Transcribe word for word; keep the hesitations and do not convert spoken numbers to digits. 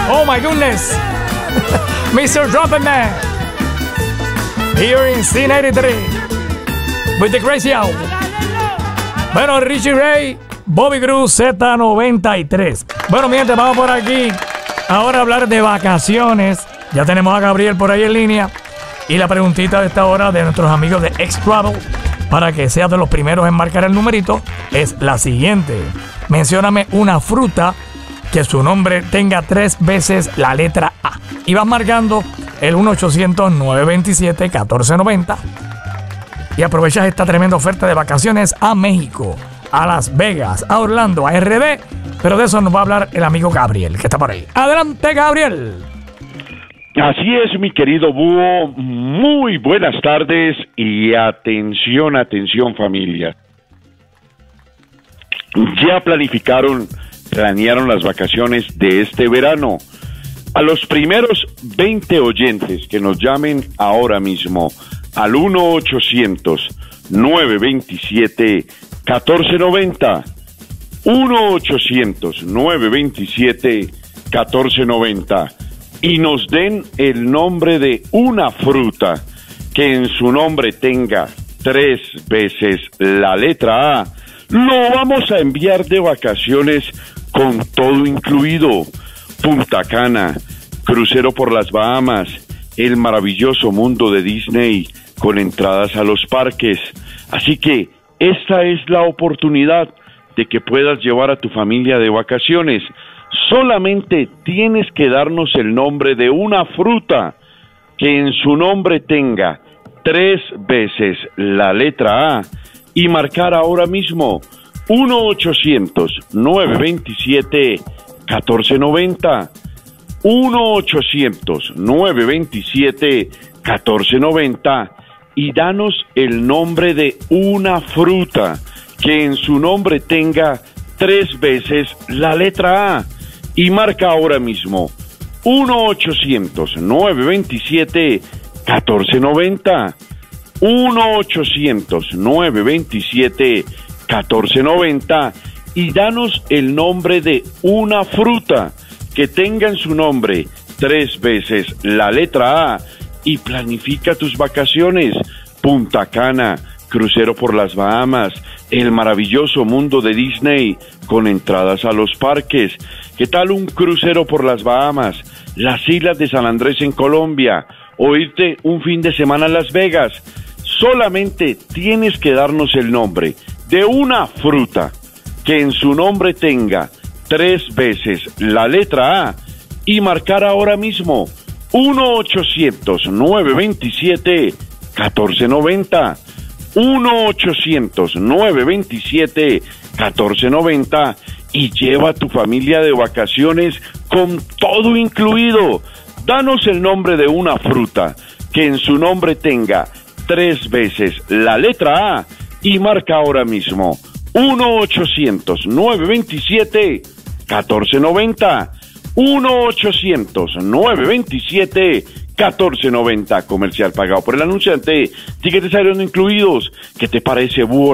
Oh my goodness. mister Trumpet Man. Here in C noventa y tres. With the Crazy Hour. Bueno, Richie Ray, Bobby Cruz, Z noventa y tres. Bueno, mi gente, vamos por aquí. Ahora a hablar de vacaciones. Ya tenemos a Gabriel por ahí en línea. Y la preguntita de esta hora de nuestros amigos de X-Travel, para que seas de los primeros en marcar el numerito, es la siguiente. Mencióname una fruta que su nombre tenga tres veces la letra A. Y vas marcando el uno ochocientos, nueve veintisiete, catorce noventa. Y aprovechas esta tremenda oferta de vacaciones a México, a Las Vegas, a Orlando, a R D. Pero de eso nos va a hablar el amigo Gabriel, que está por ahí. Adelante, Gabriel. Así es, mi querido Búho. Muy buenas tardes y atención, atención, familia. Ya planificaron, planearon las vacaciones de este verano. A los primeros veinte oyentes que nos llamen ahora mismo al uno ochocientos, nueve veintisiete, catorce noventa. uno ochocientos, nueve veintisiete, catorce noventa. Y nos den el nombre de una fruta que en su nombre tenga tres veces la letra A, lo vamos a enviar de vacaciones con todo incluido. Punta Cana, crucero por las Bahamas, el maravilloso mundo de Disney con entradas a los parques. Así que esta es la oportunidad de que puedas llevar a tu familia de vacaciones. Solamente tienes que darnos el nombre de una fruta que en su nombre tenga tres veces la letra A y marcar ahora mismo uno ochocientos, nueve veintisiete, catorce noventa. uno ochocientos, nueve veintisiete, catorce noventa y danos el nombre de una fruta que en su nombre tenga tres veces la letra A. Y marca ahora mismo uno ochocientos, nueve veintisiete, catorce noventa. uno ochocientos, nueve veintisiete, catorce noventa y danos el nombre de una fruta que tenga en su nombre tres veces la letra A y planifica tus vacaciones. Punta Cana, crucero por las Bahamas, el maravilloso mundo de Disney con entradas a los parques. ¿Qué tal un crucero por las Bahamas, las islas de San Andrés en Colombia, o irte un fin de semana a Las Vegas? Solamente tienes que darnos el nombre de una fruta que en su nombre tenga tres veces la letra A y marcar ahora mismo uno ochocientos, nueve veintisiete, catorce noventa. uno ochocientos, nueve veintisiete, catorce noventa y lleva a tu familia de vacaciones con todo incluido. Danos el nombre de una fruta que en su nombre tenga tres veces la letra A y marca ahora mismo uno ochocientos, nueve veintisiete, catorce noventa. uno ochocientos, nueve veintisiete, catorce noventa. Comercial pagado por el anunciante. Tickets aéreos no incluidos. ¿Qué te parece, Búho?